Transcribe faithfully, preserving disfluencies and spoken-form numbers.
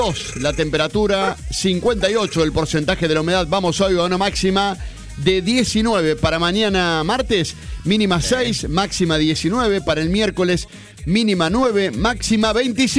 La temperatura, cincuenta y ocho el porcentaje de la humedad. Vamos hoy a una máxima de diecinueve para mañana martes, mínima seis, máxima diecinueve. Para el miércoles, mínima nueve, máxima veinticinco.